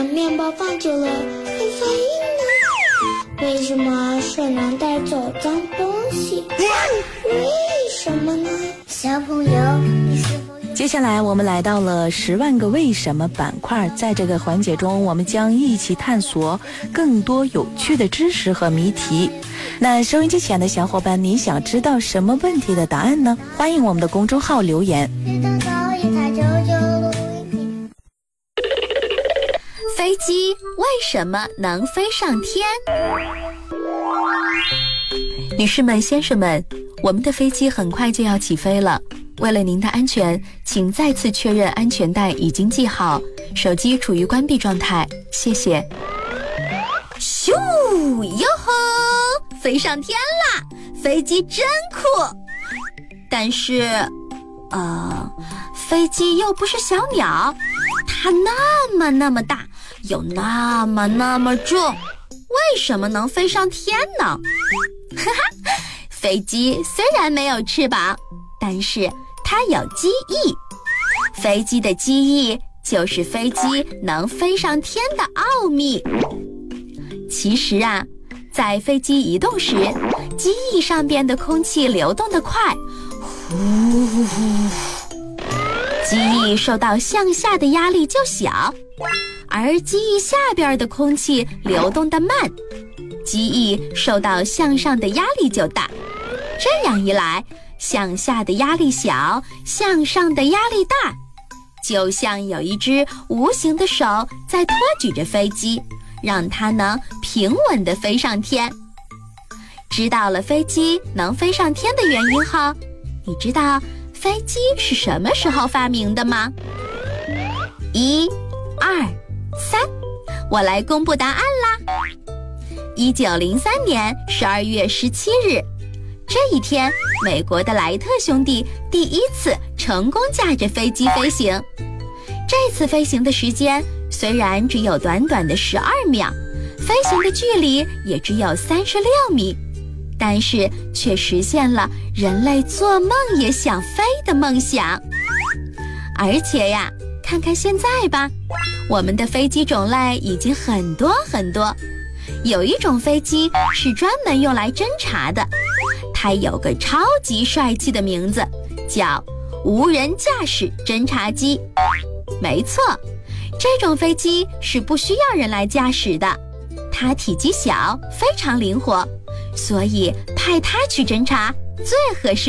面包放久了会发硬呢？为什么水能带走脏东西？为什么呢？小朋友，你是否有？ 接下来我们来到了10万个为什么板块，在这个环节中，我们将一起探索更多有趣的知识和谜题。那收音机前的小伙伴，你想知道什么问题的答案呢？欢迎我们的公众号留言。 飞机为什么能飞上天？女士们、先生们，我们的飞机很快就要起飞了。为了您的安全，请再次确认安全带已经系好，手机处于关闭状态，谢谢。咻哟吼，飞上天啦！飞机真酷。但是飞机又不是小鸟，它那么大，又那么重，为什么能飞上天呢？哈哈，飞机虽然没有翅膀，但是它有机翼。飞机的机翼就是飞机能飞上天的奥秘。其实啊，在飞机移动时，机翼上边的空气流动得快，呼呼呼，机翼受到向下的压力就小，而机翼下边的空气流动得慢，机翼受到向上的压力就大。这样一来，向下的压力小，向上的压力大，就像有一只无形的手在托举着飞机，让它能平稳地飞上天。知道了飞机能飞上天的原因后，你知道飞机是什么时候发明的吗？1、2、3，我来公布答案啦。1903年12月17日，这一天，美国的莱特兄弟第一次成功驾着飞机飞行。这次飞行的时间虽然只有短短的12秒，飞行的距离也只有36米，但是却实现了人类做梦也想飞的梦想。而且呀，看看现在吧，我们的飞机种类已经很多很多。有一种飞机是专门用来侦察的，它有个超级帅气的名字，叫无人驾驶侦察机。没错，这种飞机是不需要人来驾驶的，它体积小，非常灵活，所以派它去侦察最合适。